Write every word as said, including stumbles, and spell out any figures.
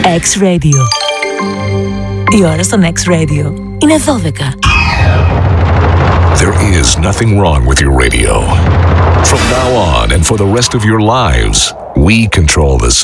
X-Radio. Η ώρα στον X-Radio είναι δώδεκα. There is nothing wrong with your radio. From now on and for the rest of your lives, we control the